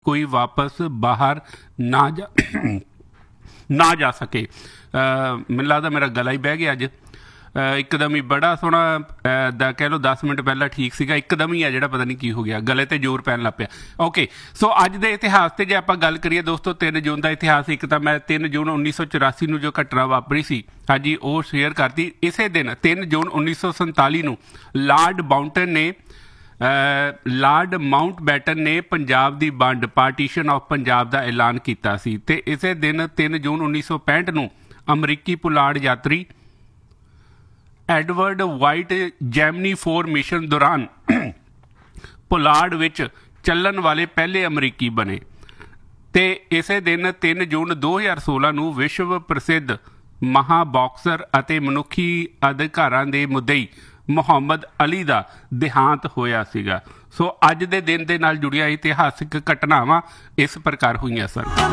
कोई वापस बाहर ना जा सके। मैनूं लगदा मेरा गला ही बह गया अज एकदम ही बड़ा सोहना कह लो 10 मिनट पहला ठीक सीगा, एकदम ही है जिहड़ा पता नहीं की हो गया, गले ते जोर पैन लग पिया। ओके सो अज दे इतिहास ते जे आपां गल करिए दोस्तों 3 जून का इतिहास, एक तो मैं 3 जून 1984 नूं जो घटना वापरी सी हाँ जी वो शेयर करती। इसे दिन 3 जून 1947 नूं लॉर्ड माउंटबैटन ने पंजाब की वंड पार्टीशन ऑफ पंजाब का ऐलान किया सी। ते इसे दिन 3 जून 1965 नूं अमरीकी पुलाड़ यात्री एडवर्ड वाइट जैमनी 4 मिशन दौरान पुलाड़ विच चलन वाले पहले अमरीकी बने। ते इसे दिन 3 जून 2016 नूं विश्व प्रसिद्ध महाबॉक्सर अते मनुखी अधिकारां दे मुद्दई मुहम्मद अली का देहांत होया सीगा। सो अज दे दिन दे नाल जुड़िया इतिहासिक घटनावां इस प्रकार हुईयां सन।